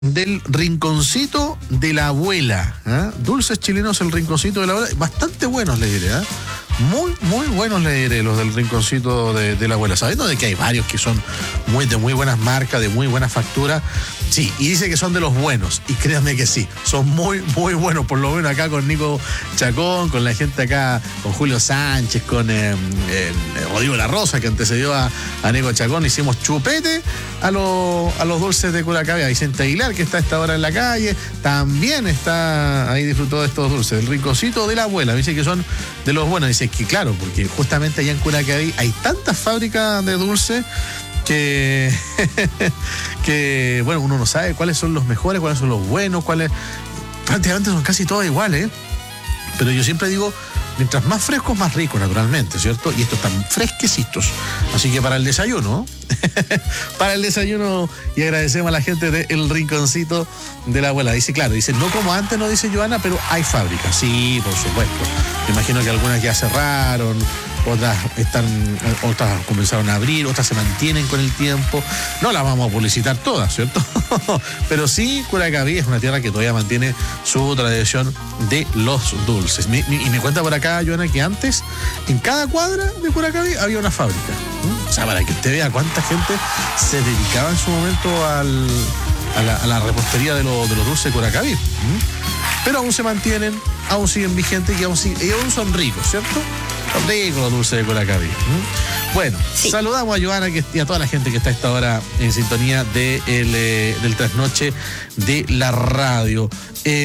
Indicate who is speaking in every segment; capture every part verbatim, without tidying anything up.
Speaker 1: del Rinconcito de la Abuela. ¿eh? Dulces chilenos, el Rinconcito de la Abuela. Bastante buenos, le diré. ¿eh? Muy, muy buenos, le diré, los del Rinconcito de, de la Abuela. Sabiendo de que hay varios que son muy, de muy buenas marcas, de muy buena factura. Sí, y dice que son de los buenos. Y créanme que sí, son muy, muy buenos. Por lo menos acá con Nico Chacón, con la gente acá, con Julio Sánchez, con eh, eh, Rodrigo La Rosa, que antecedió a, a Nico Chacón. Hicimos chupete a, lo, a los dulces de Curacaví. A Vicente Aguilar, que está a esta hora en la calle, también está ahí, disfrutó de estos dulces. El Rinconcito de la Abuela. Dice que son de los buenos. Dice que claro, porque justamente allá en Curacaví hay tantas fábricas de dulces que, que, bueno, uno no sabe cuáles son los mejores, cuáles son los buenos, cuáles... Prácticamente son casi todos iguales, ¿eh? Pero yo siempre digo, mientras más frescos, más ricos, naturalmente, ¿cierto? Y estos están fresquecitos. Así que para el desayuno, para el desayuno, y agradecemos a la gente del Rinconcito de la Abuela. Dice, claro, dice, no como antes, no dice Joana, pero hay fábricas. Sí, por supuesto. Me imagino que algunas ya cerraron, otras están, otras comenzaron a abrir, otras se mantienen con el tiempo. No las vamos a publicitar todas, ¿cierto? Pero sí, Curacaví es una tierra que todavía mantiene su tradición de los dulces. Mi, mi, y me cuenta por acá, Joana, que antes, en cada cuadra de Curacaví había una fábrica. ¿Mm? O sea, para que usted vea cuánta gente se dedicaba en su momento al, a, la, a la repostería de, lo, de los dulces de Curacaví. ¿Mm? Pero aún se mantienen, aún siguen vigentes y aún, y aún son ricos, ¿cierto? Son ricos los dulces de Curacaví. ¿Mm? Bueno, sí. Saludamos a Joana que, y a toda la gente que está a esta hora en sintonía de el, eh, del trasnoche de la radio. Eh,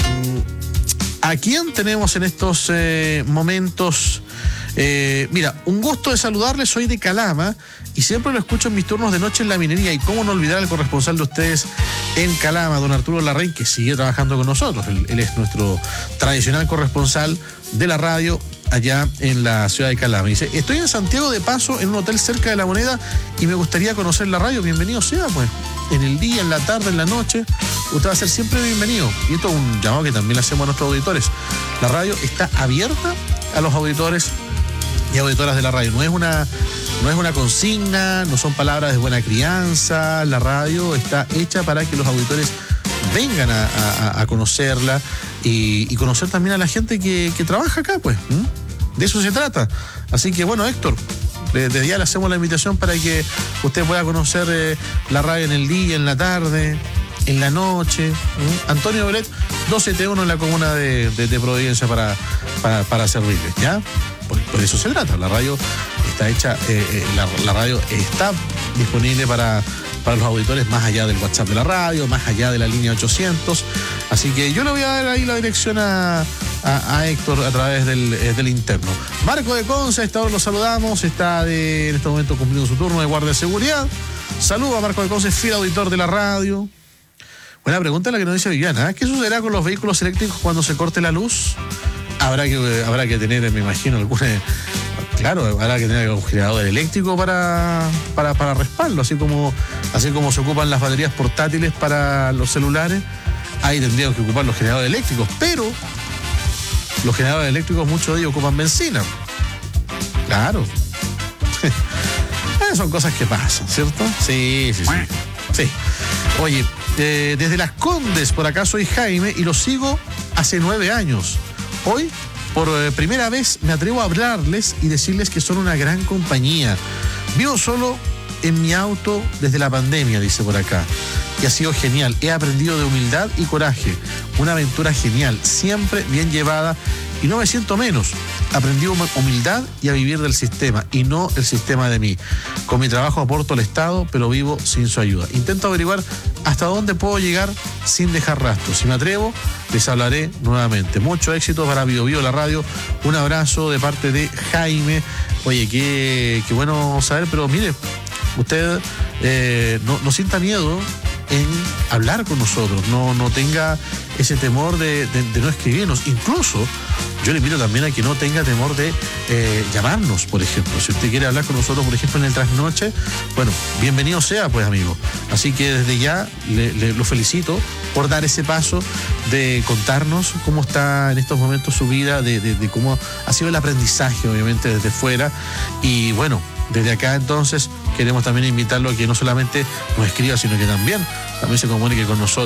Speaker 1: ¿A quién tenemos en estos eh, momentos? Eh, mira, un gusto de saludarles, soy de Calama y siempre lo escucho en mis turnos de noche en la minería. Y cómo no olvidar al corresponsal de ustedes en Calama, don Arturo Larraín, que sigue trabajando con nosotros. Él, él es nuestro tradicional corresponsal de la radio allá en la ciudad de Calama. Dice, estoy en Santiago de paso en un hotel cerca de La Moneda y me gustaría conocer la radio. Bienvenido sea, pues, en el día, en la tarde, en la noche, usted va a ser siempre bienvenido. Y esto es un llamado que también le hacemos a nuestros auditores. La radio está abierta a los auditores y auditoras de la radio. No es una, no es una consigna, no son palabras de buena crianza. La radio está hecha para que los auditores vengan a, a, a conocerla y, y conocer también a la gente que, que trabaja acá, pues. ¿Mm? De eso se trata. Así que, bueno, Héctor, desde ya le hacemos la invitación para que usted pueda conocer eh, la radio en el día, en la tarde, en la noche. ¿Mm? Antonio Belet, doscientos setenta y uno en la comuna de, de, de Providencia para, para, para servirles, ¿ya? Por, por eso se trata. La radio está hecha, eh, eh, la, la radio está disponible para, para los auditores más allá del WhatsApp de la radio, más allá de la línea ochocientos. Así que yo le voy a dar ahí la dirección a, a, a Héctor a través del, eh, del interno. Marco de Conce, a esta hora lo saludamos, está de, en este momento cumpliendo su turno de guardia de seguridad. Saludo a Marco de Conce, fiel auditor de la radio. Buena pregunta la que nos dice Viviana. ¿Qué sucederá con los vehículos eléctricos cuando se corte la luz? Habrá que, habrá que tener, me imagino, alguna... Claro, habrá que tener un generador eléctrico para, para, para respaldo, así como, así como se ocupan las baterías portátiles para los celulares, ahí tendríamos que ocupar los generadores eléctricos, pero los generadores eléctricos, muchos de ellos ocupan benzina. Claro. Son cosas que pasan, ¿cierto? Sí, sí, sí. Sí. Oye, eh, desde Las Condes, por acá soy Jaime y lo sigo hace nueve años. Hoy, por eh, primera vez, me atrevo a hablarles y decirles que son una gran compañía. Vivo solo en mi auto desde la pandemia, dice por acá. Y ha sido genial. He aprendido de humildad y coraje. Una aventura genial, siempre bien llevada. Y no me siento menos. Aprendí humildad y a vivir del sistema y no el sistema de mí. Con mi trabajo aporto al Estado, pero vivo sin su ayuda. Intento averiguar hasta dónde puedo llegar sin dejar rastros. Si me atrevo, les hablaré nuevamente. Mucho éxito para Bio Bio, la radio. Un abrazo de parte de Jaime. Oye, qué, qué bueno saber, pero mire, usted eh, no, no sienta miedo en hablar con nosotros, no, no tenga ese temor de, de, de no escribirnos. Incluso yo le invito también a que no tenga temor de eh, llamarnos, por ejemplo. Si usted quiere hablar con nosotros, por ejemplo, en el trasnoche, bueno, bienvenido sea, pues, amigo. Así que desde ya le, le, lo felicito por dar ese paso de contarnos cómo está en estos momentos su vida, de, de, de cómo ha sido el aprendizaje, obviamente, desde fuera. Y bueno, desde acá entonces queremos también invitarlo a que no solamente nos escriba, sino que también, también se comunique con nosotros.